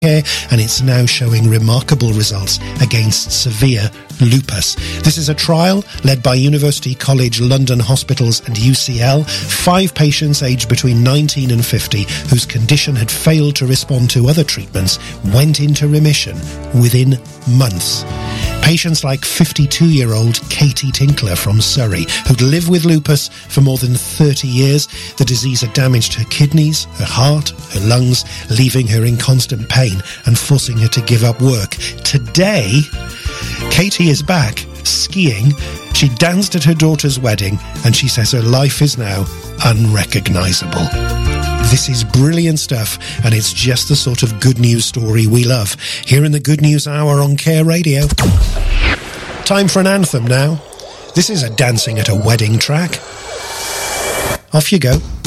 and it's now showing remarkable results against severe lupus. This is a trial led by University College London Hospitals and UCL. 5 patients aged between 19 and 50 whose condition had failed to respond to other treatments went into remission within months. Patients like 52-year-old Katie Tinkler from Surrey, who'd lived with lupus for more than 30 years. The disease had damaged her kidneys, her heart, her lungs, leaving her in constant pain and forcing her to give up work. Today, Katie is back skiing. She danced at her daughter's wedding, and she says her life is now unrecognisable. This is brilliant stuff, and it's just the sort of good news story we love here in the Good News Hour on Care Radio. Time for an anthem now. This is a dancing at a wedding track. Off you go.